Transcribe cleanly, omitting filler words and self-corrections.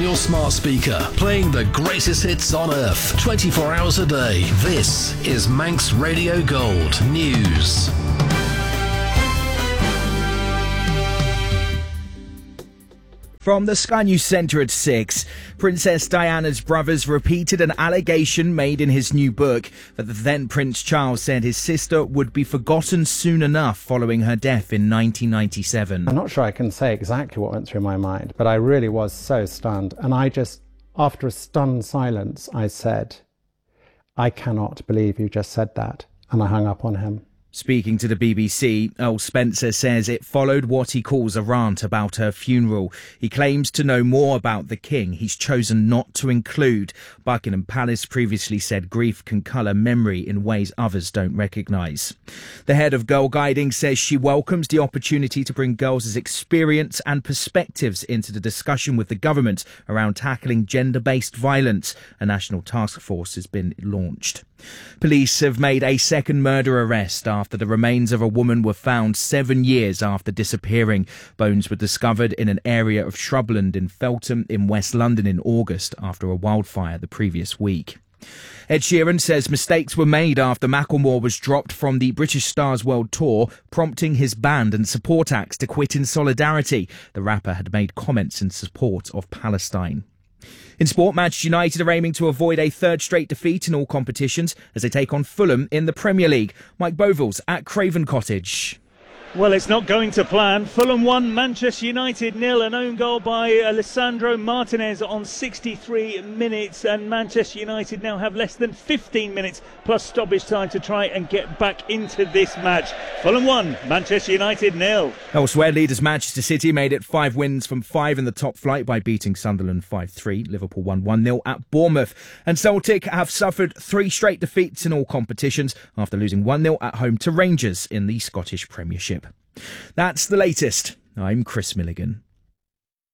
your smart speaker, playing the greatest hits on earth, 24 hours a day. This is Manx Radio Gold News. From the Sky News Centre at 6, Princess Diana's brothers repeated an allegation made in his new book that the then Prince Charles said his sister would be forgotten soon enough following her death in 1997. I'm not sure I can say exactly what went through my mind, but I really was so stunned. And I just, after a stunned silence, I said, "I cannot believe you just said that." And I hung up on him. Speaking to the BBC, Earl Spencer says it followed what he calls a rant about her funeral. He claims to know more about the King he's chosen not to include. Buckingham Palace previously said grief can colour memory in ways others don't recognise. The head of Girl Guiding says she welcomes the opportunity to bring girls' experience and perspectives into the discussion with the government around tackling gender-based violence. A national task force has been launched. Police have made a second murder arrest after the remains of a woman were found 7 years after disappearing. Bones were discovered in an area of shrubland in Feltham in West London in August after a wildfire the previous week. Ed Sheeran says mistakes were made after Macklemore was dropped from the British Stars World Tour, prompting his band and support acts to quit in solidarity. The rapper had made comments in support of Palestine. In sport, Manchester United are aiming to avoid a third straight defeat in all competitions as they take on Fulham in the Premier League. Mike Boville's at Craven Cottage. Well, it's not going to plan. Fulham 1, Manchester United 0. An own goal by Alessandro Martinez on 63 minutes. And Manchester United now have less than 15 minutes plus stoppage time to try and get back into this match. Fulham 1, Manchester United 0. Elsewhere, leaders Manchester City made it 5 wins from 5 in the top flight by beating Sunderland 5-3. Liverpool won 1-0 at Bournemouth. And Celtic have suffered 3 straight defeats in all competitions after losing 1-0 at home to Rangers in the Scottish Premiership. That's the latest. I'm Chris Milligan.